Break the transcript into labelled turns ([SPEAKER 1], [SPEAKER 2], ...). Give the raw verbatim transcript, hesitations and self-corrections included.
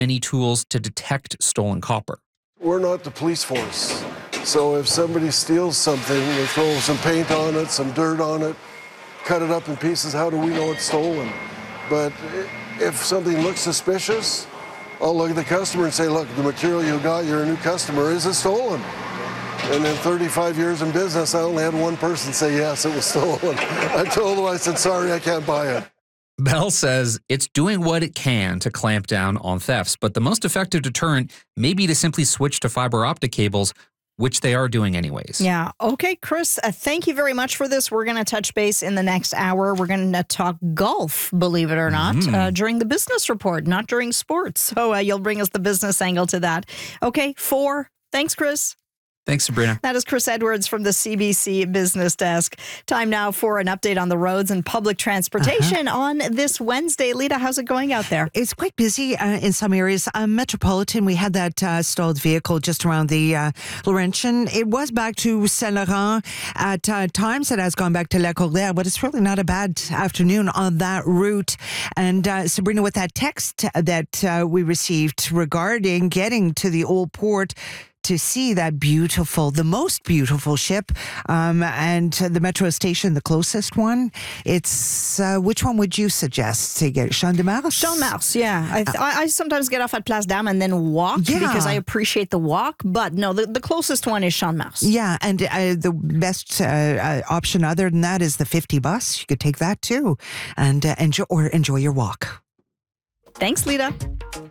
[SPEAKER 1] any tools to detect stolen copper.
[SPEAKER 2] We're not the police force. So if somebody steals something, they throw some paint on it, some dirt on it, cut it up in pieces, how do we know it's stolen? But if something looks suspicious, I'll look at the customer and say, look, the material you got, you're a new customer, is it stolen? And in thirty-five years in business, I only had one person say, yes, it was stolen. I told them, I said, sorry, I can't buy it.
[SPEAKER 1] Bell says it's doing what it can to clamp down on thefts, but the most effective deterrent may be to simply switch to fiber optic cables, which they are doing anyways.
[SPEAKER 3] Yeah. Okay, Chris, uh, thank you very much for this. We're going to touch base in the next hour. We're going to talk golf, believe it or not, mm. uh, during the business report, not during sports. So uh, you'll bring us the business angle to that. Okay, four. Thanks, Chris.
[SPEAKER 1] Thanks, Sabrina.
[SPEAKER 3] That is Chris Edwards from the C B C Business Desk. Time now for an update on the roads and public transportation uh-huh. on this Wednesday. Lita, how's it going out there?
[SPEAKER 4] It's quite busy uh, in some areas. Uh, Metropolitan, we had that uh, stalled vehicle just around the uh, Laurentian. It was back to Saint Laurent. At uh, times, it has gone back to La Cordaire, but it's really not a bad afternoon on that route. And uh, Sabrina, with that text that uh, we received regarding getting to the old port to see that beautiful, the most beautiful ship, um, and the metro station, the closest one. It's, uh, which one would you suggest to get? Champ de Mars?
[SPEAKER 3] Champ de Mars, yeah. I, th- I, I sometimes get off at Place d'Armes and then walk
[SPEAKER 4] yeah.
[SPEAKER 3] because I appreciate the walk. But no, the, the closest one is Champ de Mars.
[SPEAKER 4] Yeah, and uh, the best uh, uh, option other than that is the fifty bus. You could take that too and uh, enjoy, or enjoy your walk.
[SPEAKER 3] Thanks, Lita.